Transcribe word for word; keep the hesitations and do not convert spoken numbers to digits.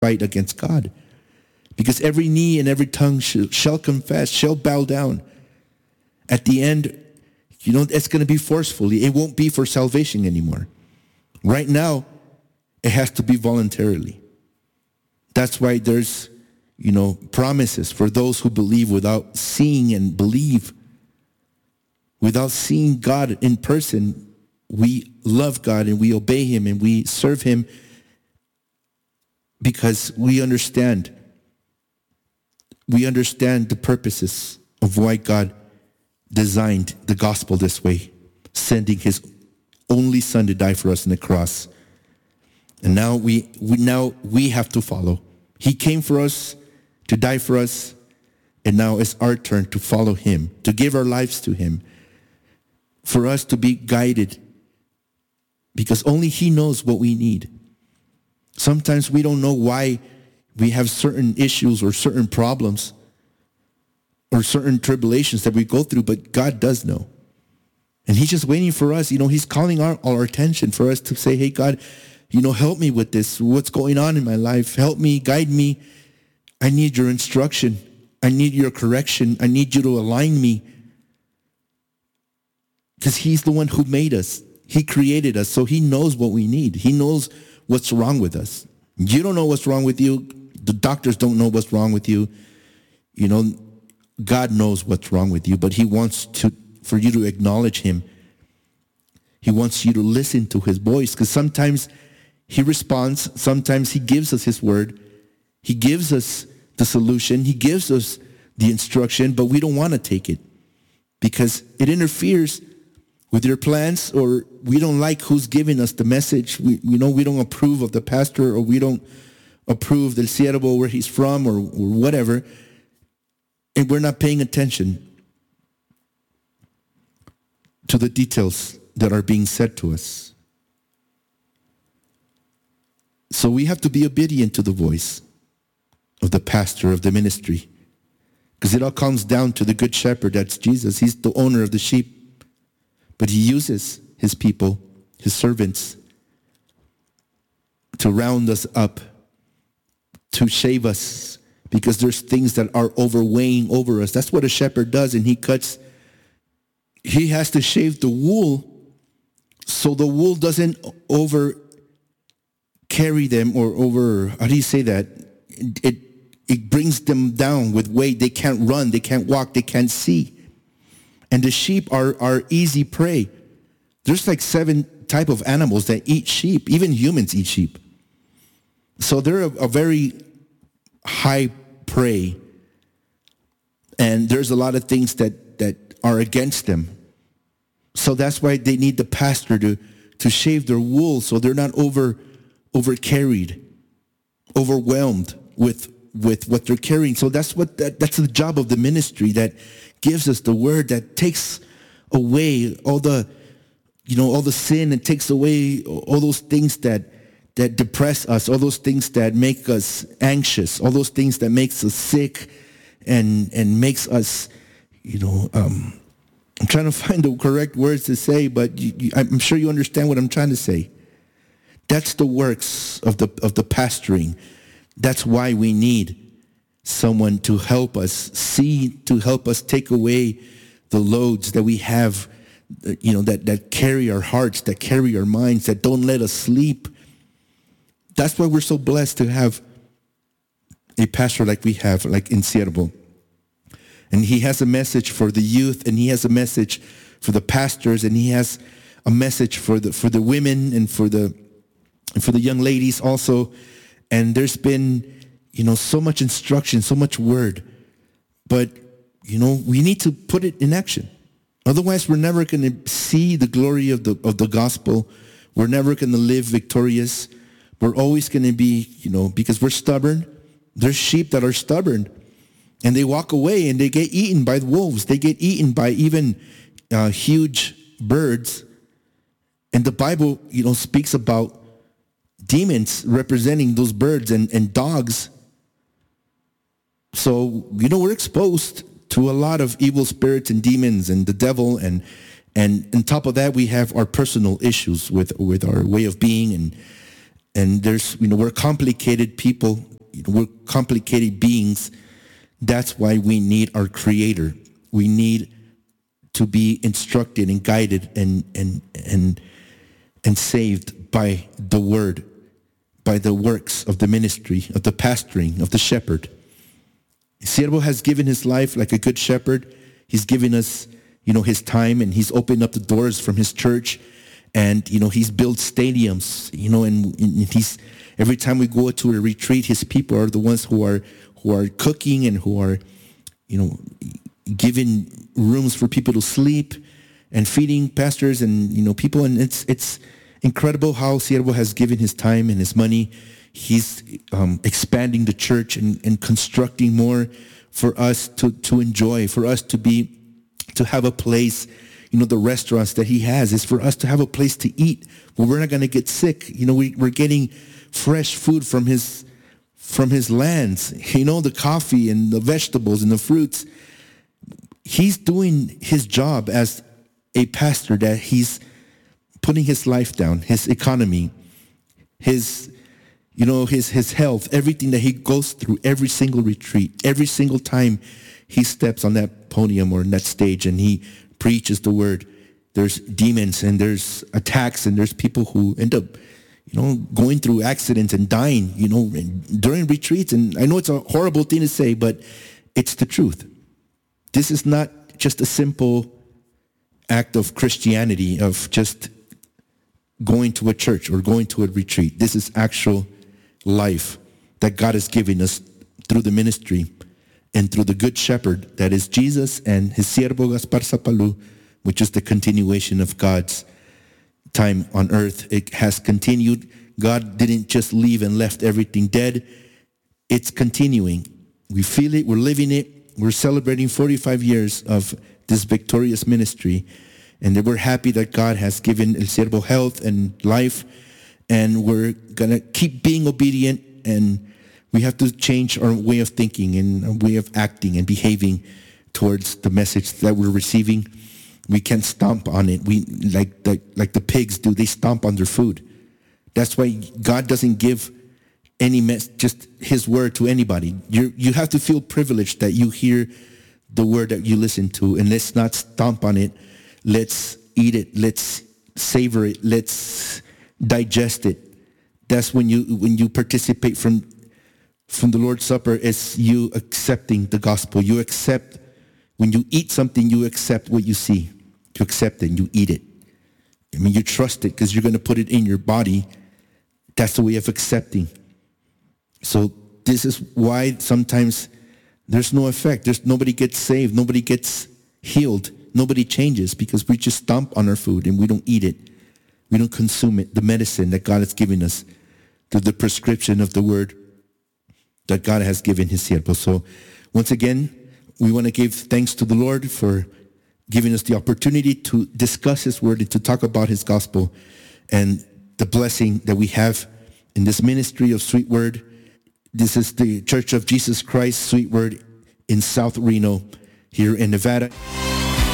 fight against God. Because every knee and every tongue shall, shall confess, shall bow down. At the end, you know, it's going to be forcefully. It won't be for salvation anymore. Right now, it has to be voluntarily. That's why there's, you know, promises for those who believe without seeing and believe. Without seeing God in person, we love God and we obey him and we serve him because we understand. We understand the purposes of why God designed the gospel this way, sending his only son to die for us on the cross. And now we, we now we have to follow. He came for us to die for us, and now it's our turn to follow him, to give our lives to him, for us to be guided, because only he knows what we need. Sometimes we don't know why we have certain issues or certain problems or certain tribulations that we go through, but God does know. And he's just waiting for us. You know, he's calling our, our attention for us to say, hey, God, you know, help me with this. What's going on in my life? Help me, guide me. I need your instruction. I need your correction. I need you to align me. Because he's the one who made us. He created us, so he knows what we need. He knows what's wrong with us. You don't know what's wrong with you. The doctors don't know what's wrong with you. You know, God knows what's wrong with you, but he wants to for you to acknowledge him. He wants you to listen to his voice, because sometimes he responds. Sometimes he gives us his word. He gives us the solution. He gives us the instruction, but we don't want to take it because it interferes with your plans, or we don't like who's giving us the message. We, you know, we don't approve of the pastor, or we don't approve the siervo where he's from, or, or whatever, and we're not paying attention to the details that are being said to us. So we have to be obedient to the voice of the pastor of the ministry, because it all comes down to the good shepherd. That's Jesus. He's the owner of the sheep. But he uses his people, his servants, to round us up, to shave us, because there's things that are overweighing over us. That's what a shepherd does, and he cuts, he has to shave the wool so the wool doesn't over carry them, or over, how do you say that? It, it brings them down with weight. They can't run, they can't walk, they can't see. And the sheep are, are easy prey. There's like seven type of animals that eat sheep. Even humans eat sheep. So they're a, a very high prey. And there's a lot of things that, that are against them. So that's why they need the pastor to, to shave their wool so they're not over over carried, overwhelmed with with what they're carrying. So that's what that, that's the job of the ministry, that gives us the word, that takes away all the, you know, all the sin, and takes away all those things that that depress us, all those things that make us anxious, all those things that makes us sick, and and makes us, you know, um, I'm trying to find the correct words to say, but you, you, I'm sure you understand what I'm trying to say. That's the works of the of the pastoring. That's why we need someone to help us see, to help us take away the loads that we have, you know, that, that carry our hearts, that carry our minds, that don't let us sleep. That's why we're so blessed to have a pastor like we have, like in Seattle. And he has a message for the youth, and he has a message for the pastors, and he has a message for the for the women and for the and for the young ladies also. And there's been, you know, so much instruction, so much word. But, you know, we need to put it in action. Otherwise, we're never going to see the glory of the of the gospel. We're never going to live victorious. We're always going to be, you know, because we're stubborn. There's sheep that are stubborn, and they walk away and they get eaten by the wolves. They get eaten by even uh, huge birds. And the Bible, you know, speaks about demons representing those birds, and, and dogs. So, you know, we're exposed to a lot of evil spirits and demons and the devil. And and on top of that, we have our personal issues with, with our way of being. And and there's, you know, we're complicated people we're complicated beings. That's why we need our Creator. We need to be instructed and guided and and and and saved by the Word, by the works of the ministry, of the pastoring, of the shepherd. Siervo has given his life like a good shepherd. He's given us, you know, his time, and he's opened up the doors from his church, and, you know, he's built stadiums, you know, and, and he's, every time we go to a retreat, his people are the ones who are, who are cooking and who are, you know, giving rooms for people to sleep and feeding pastors and, you know, people. And it's, it's incredible how Siervo has given his time and his money. He's um, expanding the church and, and constructing more for us to, to enjoy, for us to be, to have a place. You know, the restaurants that he has is for us to have a place to eat where we're not going to get sick. You know, we, we're getting fresh food from his, from his lands. You know, the coffee and the vegetables and the fruits. He's doing his job as a pastor, that he's putting his life down, his economy, his, you know, his, his health, everything that he goes through every single retreat, every single time he steps on that podium or on that stage and he preaches the word. There's demons and there's attacks and there's people who end up, you know, going through accidents and dying, you know, during retreats. And I know it's a horrible thing to say, but it's the truth. This is not just a simple act of Christianity, of just going to a church or going to a retreat. This is actual life that God has given us through the ministry and through the Good Shepherd, that is Jesus, and his Siervo Gaspar Sapalu, which is the continuation of God's time on earth. It has continued. God didn't just leave and left everything dead. It's continuing. We feel it. We're living it. We're celebrating forty-five years of this victorious ministry, and we're happy that God has given El Siervo health and life, and we're going to keep being obedient, and we have to change our way of thinking and our way of acting and behaving towards the message that we're receiving. We can't stomp on it. We like the, like the pigs do. They stomp on their food. That's why God doesn't give any mess, just his word to anybody. You you have to feel privileged that you hear the word that you listen to, and let's not stomp on it. Let's eat it. Let's savor it. Let's digest it. That's when you when you participate from from the Lord's Supper, is you accepting the gospel. You accept, when you eat something, you accept what you see. You accept it and you eat it. I mean, you trust it because you're going to put it in your body. That's the way of accepting. So this is why sometimes there's no effect. There's nobody gets saved. Nobody gets healed. Nobody changes, because we just stomp on our food and we don't eat it. We don't consume it, the medicine that God has given us through the prescription of the word that God has given his siervo. So once again, we want to give thanks to the Lord for giving us the opportunity to discuss his word and to talk about his gospel and the blessing that we have in this ministry of Sweet Word. This is the Church of Jesus Christ Sweet Word in South Reno here in Nevada.